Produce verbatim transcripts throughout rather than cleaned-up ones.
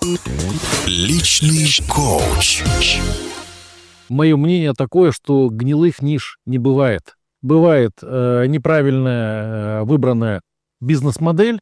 Личный коуч. Мое мнение такое, что гнилых ниш не бывает. Бывает э, неправильная э, выбранная бизнес-модель,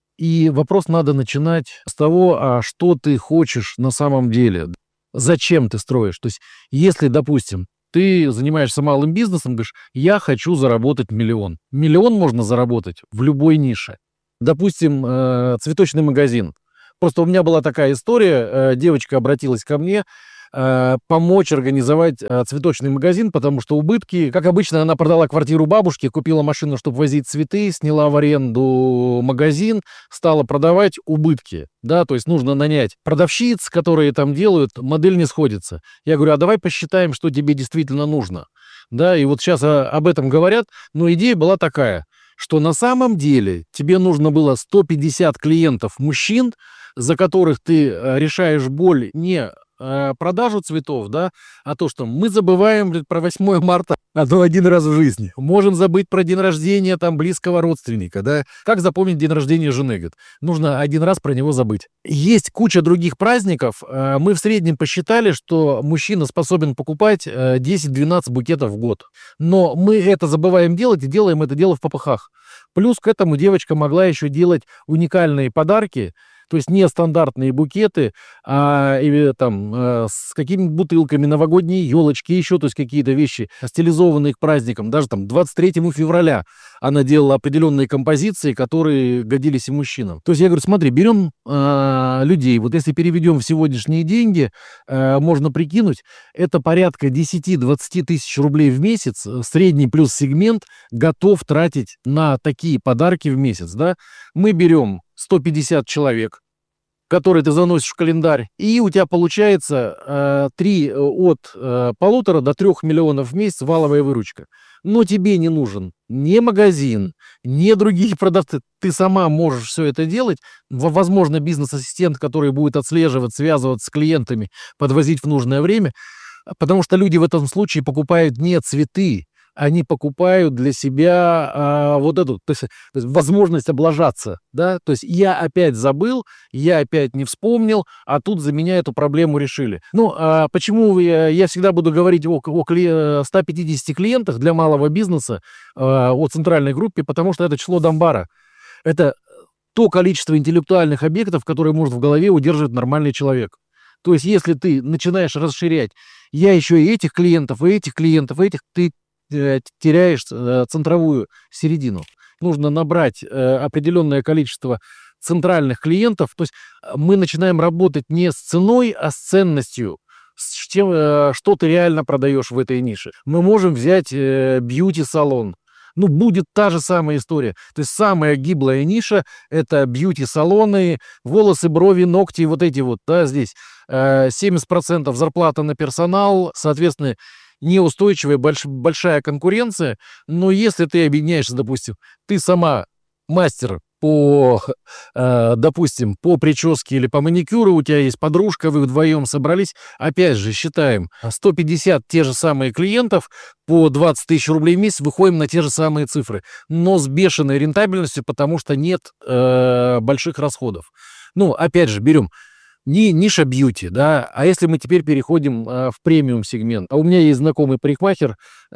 и вопрос надо начинать с того, а что ты хочешь на самом деле, зачем ты строишь. То есть, если, допустим, ты занимаешься малым бизнесом, говоришь, я хочу заработать миллион. Миллион можно заработать в любой нише. Допустим, э, цветочный магазин. Просто у меня была такая история, э, девочка обратилась ко мне, э, помочь организовать э, цветочный магазин, потому что убытки, как обычно, она продала квартиру бабушке, купила машину, чтобы возить цветы, сняла в аренду магазин, стала продавать, убытки, да, то есть нужно нанять продавщиц, которые там делают, модель не сходится. Я говорю, а давай посчитаем, что тебе действительно нужно, да, и вот сейчас а, об этом говорят, но идея была такая, что на самом деле тебе нужно было сто пятьдесят клиентов мужчин, за которых ты решаешь боль не э, продажу цветов, да, а то, что мы забываем, блин, про восьмое марта, а то один раз в жизни. Можем забыть про день рождения там близкого родственника, да. Как запомнить день рождения жены, говорит? Нужно один раз про него забыть. Есть куча других праздников. Э, мы в среднем посчитали, что мужчина способен покупать э, десять-двенадцать букетов в год. Но мы это забываем делать и делаем это дело в попыхах. Плюс к этому девочка могла еще делать уникальные подарки, то есть не стандартные букеты, а или, там, э, с какими-то бутылками, новогодние елочки, еще, то есть какие-то вещи, стилизованные к праздникам. Даже там двадцать третьего февраля она делала определенные композиции, которые годились и мужчинам. То есть я говорю, смотри, берем э, людей, вот если переведем в сегодняшние деньги, э, можно прикинуть, это порядка десять-двадцать тысяч рублей в месяц, средний плюс сегмент готов тратить на такие подарки в месяц, да. Мы берем сто пятьдесят человек, которые ты заносишь в календарь, и у тебя получается э, три, от э, полутора до трех миллионов в месяц валовая выручка. Но тебе не нужен ни магазин, ни другие продавцы. Ты сама можешь все это делать. Возможно, бизнес-ассистент, который будет отслеживать, связываться с клиентами, подвозить в нужное время. Потому что люди в этом случае покупают не цветы, они покупают для себя а, вот эту, то есть, то есть возможность облажаться, да, то есть я опять забыл, я опять не вспомнил, а тут за меня эту проблему решили. Ну, а почему я, я всегда буду говорить о, о ста пятидесяти клиентах для малого бизнеса, а, о центральной группе, потому что это число Дамбара. Это то количество интеллектуальных объектов, которые может в голове удерживать нормальный человек. То есть если ты начинаешь расширять, я еще и этих клиентов, и этих клиентов, и этих, ты теряешь центровую середину. Нужно набрать определенное количество центральных клиентов. То есть мы начинаем работать не с ценой, а с ценностью, с тем, что ты реально продаешь в этой нише. Мы можем взять бьюти-салон. Ну, будет та же самая история. То есть самая гиблая ниша – это бьюти-салоны, волосы, брови, ногти, вот эти вот, да, здесь. семьдесят процентов зарплата на персонал, соответственно, неустойчивая, больш, большая конкуренция, но если ты объединяешься, допустим, ты сама мастер по, э, допустим, по прическе или по маникюру, у тебя есть подружка, вы вдвоем собрались, опять же, считаем, сто пятьдесят те же самые клиентов, по двадцать тысяч рублей в месяц, выходим на те же самые цифры, но с бешеной рентабельностью, потому что нет э, больших расходов. Ну, опять же, берем не ниша бьюти, да, а если мы теперь переходим э, в премиум сегмент. А у меня есть знакомый парикмахер,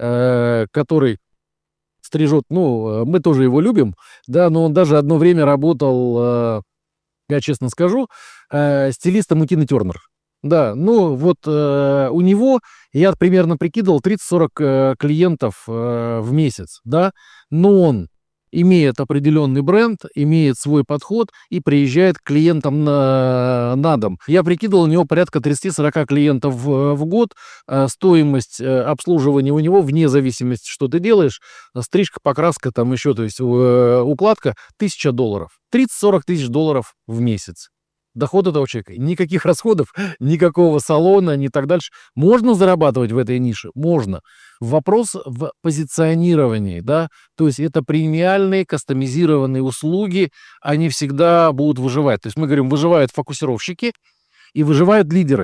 э, который стрижет, ну, мы тоже его любим, да, но он даже одно время работал, э, я честно скажу, э, стилистом у Тины Тернер. Да, ну вот э, у него, я примерно прикидывал, тридцать-сорок э, клиентов э, в месяц, да, но он имеет определенный бренд, имеет свой подход и приезжает к клиентам на, на дом. Я прикидывал, у него порядка тридцать-сорок клиентов в, в год. А стоимость обслуживания у него, вне зависимости, что ты делаешь, стрижка, покраска, там еще, то есть укладка, тысяча долларов. тридцать-сорок тысяч долларов в месяц. Доход этого человека. Никаких расходов, никакого салона, ни так дальше. Можно зарабатывать в этой нише? Можно. Вопрос в позиционировании, да, то есть это премиальные, кастомизированные услуги, они всегда будут выживать. То есть мы говорим, выживают фокусировщики и выживают лидеры.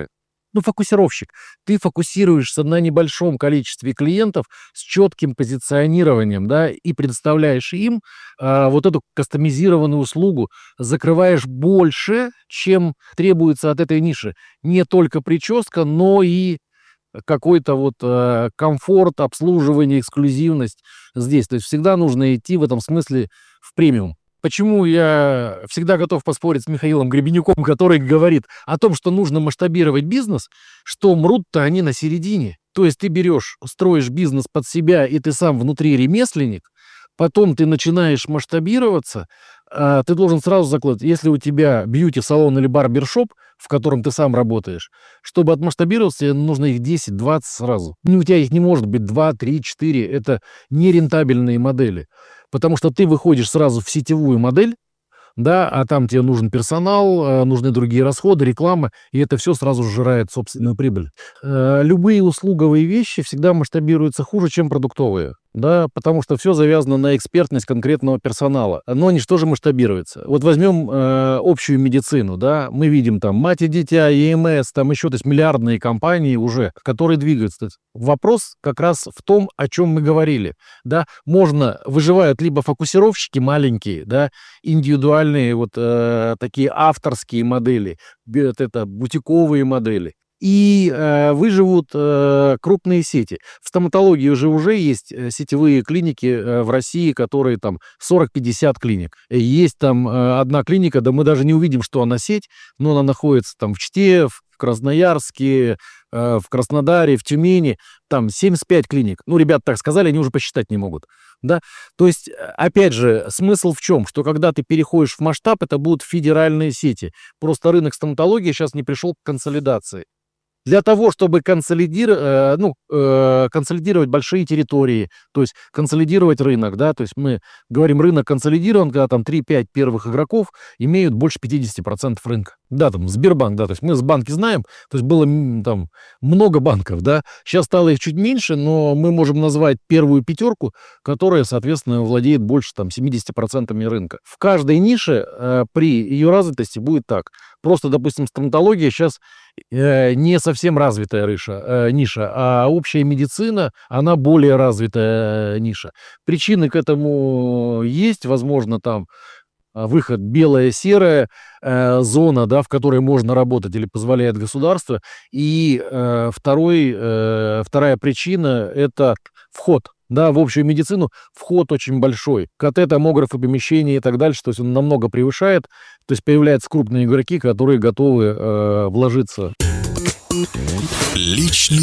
Ну, фокусировщик. Ты фокусируешься на небольшом количестве клиентов с четким позиционированием, да, и предоставляешь им а, вот эту кастомизированную услугу, закрываешь больше, чем требуется от этой ниши. Не только прическа, но и какой-то вот э, комфорт, обслуживание, эксклюзивность здесь. То есть всегда нужно идти в этом смысле в премиум. Почему я всегда готов поспорить с Михаилом Гребенюком, который говорит о том, что нужно масштабировать бизнес, что мрут-то они на середине. То есть ты берешь, строишь бизнес под себя, и ты сам внутри ремесленник, потом ты начинаешь масштабироваться, а ты должен сразу закладывать, если у тебя бьюти-салон или барбершоп, в котором ты сам работаешь, чтобы отмасштабироваться, тебе нужно их десять-двадцать сразу. Ну, у тебя их не может быть два, три, четыре. Это нерентабельные модели. Потому что ты выходишь сразу в сетевую модель, да, а там тебе нужен персонал, э, нужны другие расходы, реклама, и это все сразу сжирает собственную прибыль. Э, Любые услуговые вещи всегда масштабируются хуже, чем продуктовые. Да, потому что все завязано на экспертность конкретного персонала. Но они же тоже масштабируются. Вот возьмем э, общую медицину, да, мы видим там мать и дитя, и эм эс, там еще, то есть миллиардные компании уже, которые двигаются. То есть вопрос как раз в том, о чем мы говорили, да, можно, выживают либо фокусировщики маленькие, да, индивидуальные вот э, такие авторские модели, бе- это бутиковые модели, и э, выживут э, крупные сети. В стоматологии уже уже есть э, сетевые клиники э, в России, которые там сорок-пятьдесят клиник. Э, Есть там э, одна клиника, да мы даже не увидим, что она сеть, но она находится там в Чите, в Красноярске, э, в Краснодаре, в Тюмени, там семьдесят пять клиник. Ну, ребята так сказали, они уже посчитать не могут. Да? То есть, э, опять же, смысл в чем? Что когда ты переходишь в масштаб, это будут федеральные сети. Просто рынок стоматологии сейчас не пришел к консолидации. Для того, чтобы консолидир- э, ну, э, консолидировать большие территории, то есть консолидировать рынок, да, то есть мы говорим, рынок консолидирован, когда там три-пять первых игроков имеют больше пятьдесят процентов рынка. Да, там Сбербанк, да, то есть мы с банки знаем, то есть было м, там много банков, да, сейчас стало их чуть меньше, но мы можем назвать первую пятерку, которая, соответственно, владеет больше там семьдесят процентов рынка. В каждой нише э, при ее развитости будет так. Просто, допустим, стоматология сейчас э, не совсем развитая рыша, э, ниша, а общая медицина, она более развитая э, ниша. Причины к этому есть, возможно, там а, выход белая-серая э, зона, да, в которой можно работать или позволяет государство. И э, второй, э, вторая причина – это вход. Да, в общую медицину вход очень большой. ка тэ, томографы, помещения и так дальше, то есть он намного превышает. То есть появляются крупные игроки, которые готовы э, вложиться. Личный